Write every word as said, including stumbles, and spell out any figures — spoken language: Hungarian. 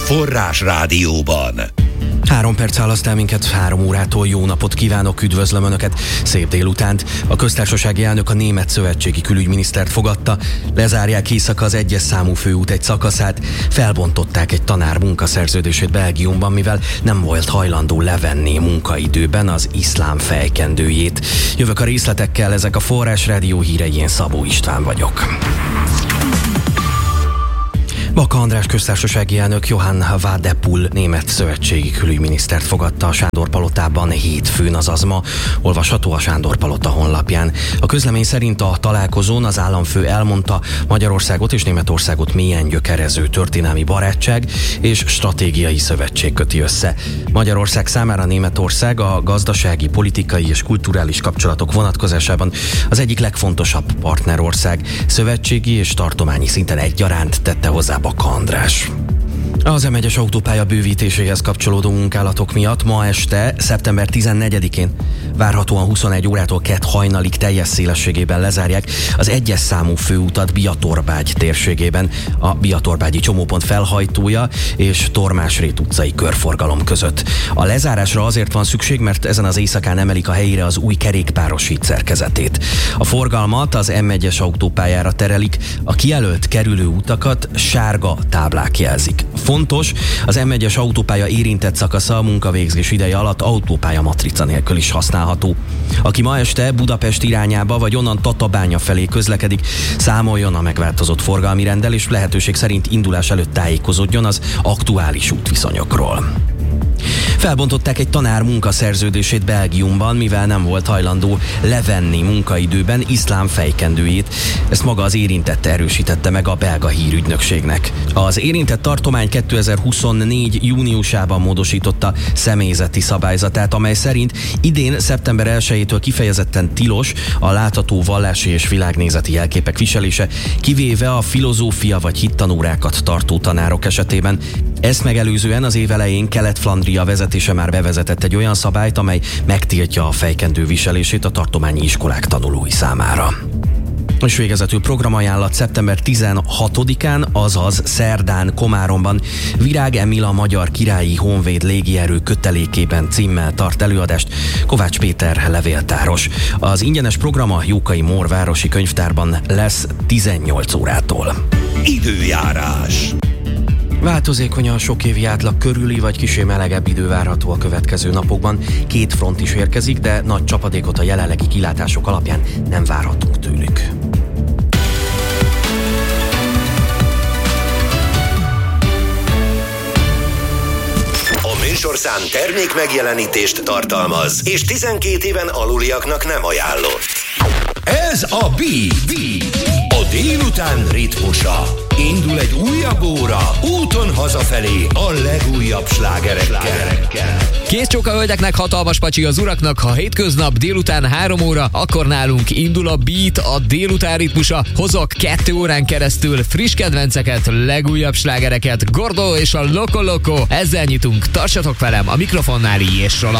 Forrás Rádióban. Három perc választ el minket, három órától jó napot kívánok, üdvözlöm Önöket, szép délutánt. A köztársasági elnök a német szövetségi külügyminisztert fogadta, lezárják éjszaka az egyes számú főút egy szakaszát, felbontották egy tanár munkaszerződését Belgiumban, mivel nem volt hajlandó levenni munkaidőben az iszlám fejkendőjét. Jövök a részletekkel, ezek a Forrás Rádió hírei, én Szabó István vagyok. Baka András köztársasági elnök Johann Wadephul német szövetségi külügyminisztert fogadta a Sándor Palotában hétfőn, azaz ma, olvasható a Sándor Palota honlapján. A közlemény szerint a találkozón az államfő elmondta, Magyarországot és Németországot mélyen gyökerező történelmi barátság és stratégiai szövetség köti össze. Magyarország számára Németország a gazdasági, politikai és kulturális kapcsolatok vonatkozásában az egyik legfontosabb partnerország, szövetségi és tartományi szinten egyaránt, tette hozzá Baka András. Az em egyes autópálya bővítéséhez kapcsolódó munkálatok miatt ma este, szeptember tizennegyedikén várhatóan huszonegy órától kett hajnalig teljes szélességében lezárják az egyes számú főutat Biatorbágy térségében, a Biatorbágyi csomópont felhajtója és Tormásrét utcai körforgalom között. A lezárásra azért van szükség, mert ezen az éjszakán emelik a helyére az új kerékpáros híd szerkezetét. A forgalmat az em egyes autópályára terelik, a kijelölt kerülő utakat sárga táblák jelzik. Fontos, az em egyes autópálya érintett szakasza a munkavégzés ideje alatt autópálya matrica nélkül is használható. Aki ma este Budapest irányába vagy onnan Tatabánya felé közlekedik, számoljon a megváltozott forgalmi renddel, és lehetőség szerint indulás előtt tájékozódjon az aktuális útviszonyokról. Felbontották egy tanár munkaszerződését Belgiumban, mivel nem volt hajlandó levenni munkaidőben iszlám fejkendőjét. Ezt maga az érintett erősítette meg a belga hírügynökségnek. Az érintett tartomány kétezer-huszonnégy júniusában módosította személyzeti szabályzatát, amely szerint idén szeptember elsejétől kifejezetten tilos a látható vallási és világnézeti jelképek viselése, kivéve a filozófia vagy hittanórákat tartó tanárok esetében. Ezt megelőzően az év elején Kelet-Flandria vezetése már bevezetett egy olyan szabályt, amely megtiltja a fejkendő viselését a tartományi iskolák tanulói számára. És végezetül programajánlat szeptember tizenhatodikán, azaz szerdán Komáromban Virág Emila Magyar Királyi Honvéd Légierő kötelékében címmel tart előadást Kovács Péter levéltáros. Az ingyenes program a Jókai Mór városi könyvtárban lesz tizennyolc órától. Időjárás. Változékony a sok évi átlag körüli vagy kissé melegebb idő várható a következő napokban. Két front is érkezik, de nagy csapadékot a jelenlegi kilátások alapján nem várhatunk tőlük. A műsorszám termék megjelenítést tartalmaz, és tizenkét éven aluliaknak nem ajánlott. Ez a Beat, a délután ritmusa. Indul egy újabb óra, úton hazafelé a legújabb slágerekkel. Kész csóka hölgyeknek, hatalmas pacsi az uraknak, ha hétköznap délután három óra, akkor nálunk indul a Beat, a délután ritmusa. Hozok kettő órán keresztül friss kedvenceket, legújabb slágereket, Gordo és a Loco Loco. Ezzel nyitunk, tartsatok velem, a mikrofonnál így és Roland.